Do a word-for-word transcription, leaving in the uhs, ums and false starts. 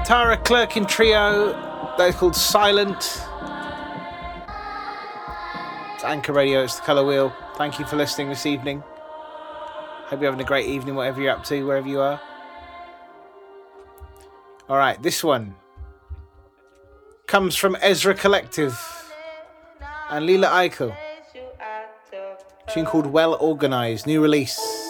Tara Clerkin Trio, that is called Silent. It's Anchor Radio, it's the Colour Wheel. Thank you for listening this evening. Hope you're having a great evening, whatever you're up to, wherever you are. Alright, this one comes from Ezra Collective and Lila Eichel. A tune called Well Organised, new release.